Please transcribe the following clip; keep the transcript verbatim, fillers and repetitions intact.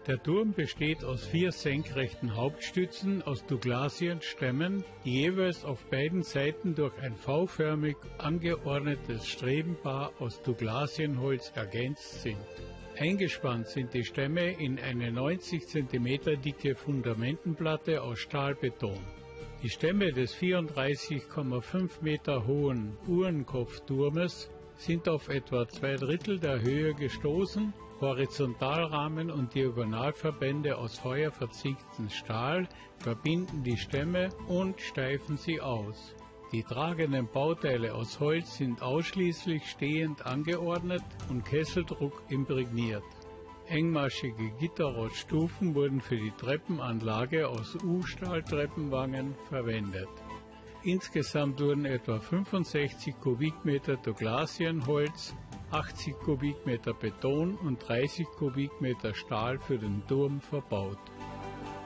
Der Turm besteht aus vier senkrechten Hauptstützen aus Douglasienstämmen, die jeweils auf beiden Seiten durch ein V-förmig angeordnetes Strebenpaar aus Douglasienholz ergänzt sind. Eingespannt sind die Stämme in eine neunzig Zentimeter dicke Fundamentenplatte aus Stahlbeton. Die Stämme des vierunddreißig Komma fünf Meter hohen Uhrenkopfturmes sind auf etwa zwei Drittel der Höhe gestoßen. Horizontalrahmen und Diagonalverbände aus feuerverzinktem Stahl verbinden die Stämme und steifen sie aus. Die tragenden Bauteile aus Holz sind ausschließlich stehend angeordnet und Kesseldruck imprägniert. Engmaschige Gitterrohrstufen wurden für die Treppenanlage aus U-Stahl-Treppenwangen verwendet. Insgesamt wurden etwa fünfundsechzig Kubikmeter Douglasienholz, achtzig Kubikmeter Beton und dreißig Kubikmeter Stahl für den Turm verbaut.